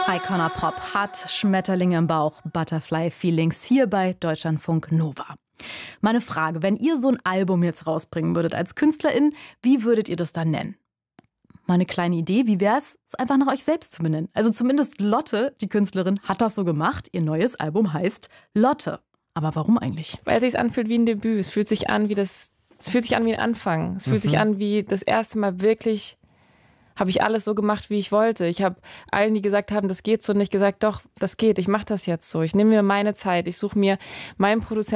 Icona Pop hat Schmetterlinge im Bauch, Butterfly Feelings hier bei Deutschlandfunk Nova. Meine Frage, wenn ihr so ein Album jetzt rausbringen würdet als KünstlerInnen, wie würdet ihr das dann nennen? Meine kleine Idee, wie wäre es einfach nach euch selbst zu benennen? Also zumindest Lotte, die Künstlerin, hat das so gemacht. Ihr neues Album heißt Lotte. Aber warum eigentlich? Weil es sich anfühlt wie ein Debüt. Es fühlt sich an wie ein Anfang. Es fühlt sich an wie das erste Mal wirklich habe ich alles so gemacht, wie ich wollte. Ich habe allen, die gesagt haben, das geht so, nicht gesagt, doch, das geht, ich mache das jetzt so. Ich nehme mir meine Zeit, ich suche mir meinen Produzenten